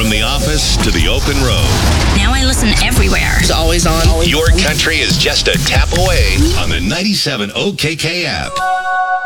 From the office to the open road. Now I listen everywhere. It's always on. Your country is just a tap away on the 97 OKK app.